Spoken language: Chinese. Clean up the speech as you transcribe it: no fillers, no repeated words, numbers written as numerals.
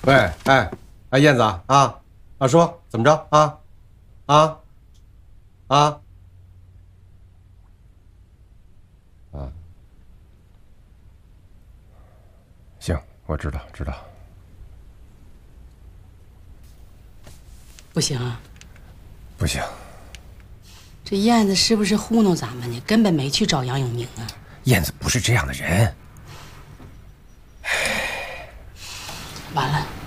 喂，哎，燕子啊，说怎么着啊？ 行，我知道。 不行啊， 不行， 这燕子是不是糊弄咱们呢？根本没去找杨永明啊。 燕子不是这样的人。 完了。